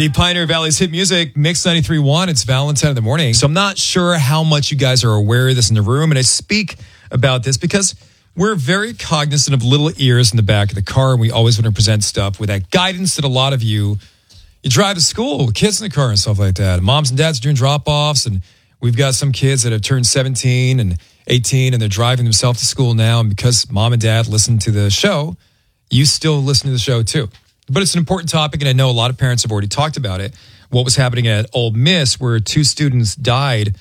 The Pioneer Valley's hit music, Mix 93.1. It's Valentine in the morning. So I'm not sure how much you guys are aware of this in the room. And I speak about this because we're very cognizant of little ears in the back of the car. And we always want to present stuff with that guidance that a lot of you drive to school with kids in the car and stuff like that. And moms and dads are doing drop-offs. And we've got some kids that have turned 17 and 18 and they're driving themselves to school now. And because mom and dad listen to the show, you still listen to the show too. But it's an important topic, and I know a lot of parents have already talked about it. What was happening at Ole Miss, where two students died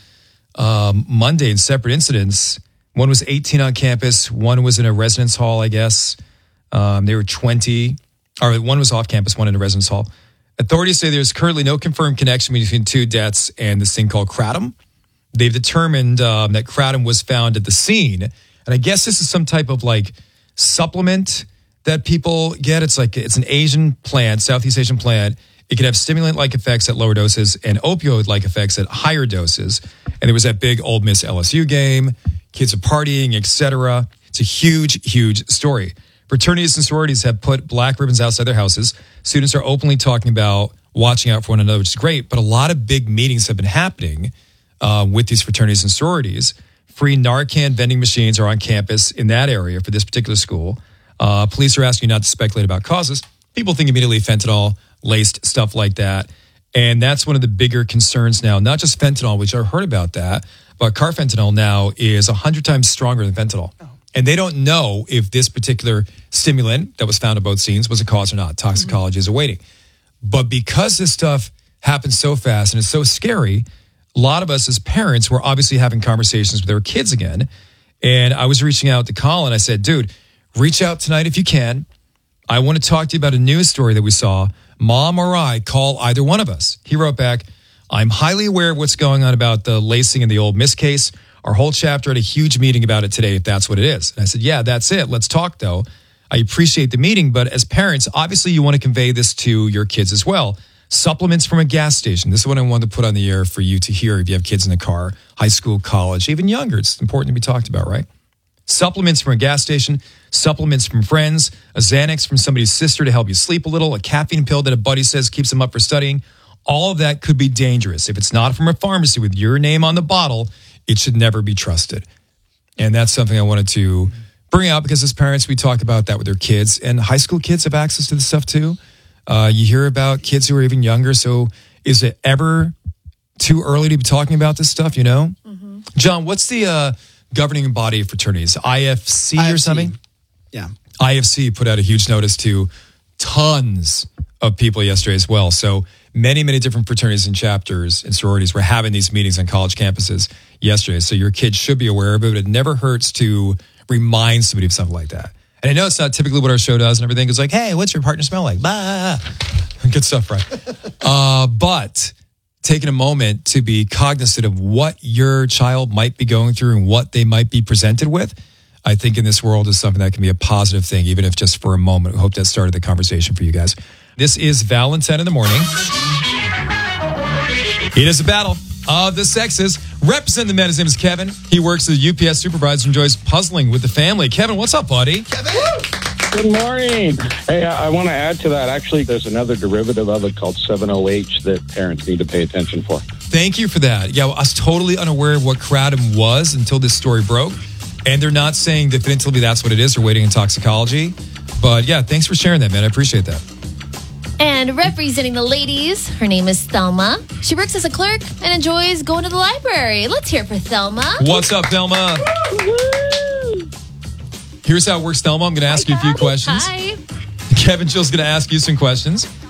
Monday in separate incidents. One was 18 on campus. One was in a residence hall, I guess. They were 20. Or one was off campus, one in a residence hall. Authorities say there's currently no confirmed connection between two deaths and this thing called kratom. They've determined that kratom was found at the scene. And I guess this is some type of like supplement that people get. It's an Asian plant, Southeast Asian plant. It can have stimulant-like effects at lower doses and opioid-like effects at higher doses. And there was that big Ole Miss LSU game. Kids are partying, etc. It's a huge, huge story. Fraternities and sororities have put black ribbons outside their houses. Students are openly talking about watching out for one another, which is great. But a lot of big meetings have been happening with these fraternities and sororities. Free Narcan vending machines are on campus in that area for this particular school. Police are asking you not to speculate about causes. People think immediately fentanyl-laced stuff like that. And that's one of the bigger concerns now. Not just fentanyl, which I heard about that, but carfentanil now is 100 times stronger than fentanyl. Oh. And they don't know if this particular stimulant that was found at both scenes was a cause or not. Toxicology is awaiting. But because this stuff happens so fast and it's so scary, a lot of us as parents were obviously having conversations with our kids again. And I was reaching out to Colin. I said, dude, reach out tonight if you can. I want to talk to you about a news story that we saw. Mom or I, call either one of us. He wrote back, I'm highly aware of what's going on about the lacing in the Ole Miss case. Our whole chapter had a huge meeting about it today, if that's what it is. And I said, yeah, that's it. Let's talk, though. I appreciate the meeting, but as parents, obviously you want to convey this to your kids as well. Supplements from a gas station. This is what I wanted to put on the air for you to hear if you have kids in the car, high school, college, even younger. It's important to be talked about, right? Supplements from a gas station, supplements from friends, a Xanax from somebody's sister to help you sleep a little, a caffeine pill that a buddy says keeps them up for studying. All of that could be dangerous. If it's not from a pharmacy with your name on the bottle, it should never be trusted. And that's something I wanted to bring out because as parents, we talk about that with their kids. And high school kids have access to this stuff too. You hear about kids who are even younger. So is it ever too early to be talking about this stuff, you know? Mm-hmm. John, what's the governing body of fraternities? IFC or something? Yeah. IFC put out a huge notice to tons of people yesterday as well. So many, many different fraternities and chapters and sororities were having these meetings on college campuses yesterday. So your kids should be aware of it, but it never hurts to remind somebody of something like that. And I know it's not typically what our show does and everything. It's like, hey, what's your partner smell like? Bah. Good stuff, right? But taking a moment to be cognizant of what your child might be going through and what they might be presented with, I think in this world is something that can be a positive thing, even if just for a moment. We hope that started the conversation for you guys. This is Valentine in the morning. It is a battle of the sexes. Representing the men, his name is Kevin. He works as a UPS supervisor and enjoys puzzling with the family. Kevin, what's up, buddy? Kevin! Good morning. Hey, I want to add to that. Actually, there's another derivative of it called 7-OH that parents need to pay attention for. Thank you for that. Yeah, well, I was totally unaware of what kratom was until this story broke. And they're not saying definitively that's what it is. They're waiting in toxicology. But yeah, thanks for sharing that, man. I appreciate that. And representing the ladies, her name is Thelma. She works as a clerk and enjoys going to the library. Let's hear it for Thelma. What's up, Thelma? Here's how it works, Thelma. I'm going to ask you a few questions. Hi. Kevin Chill's going to ask you some questions.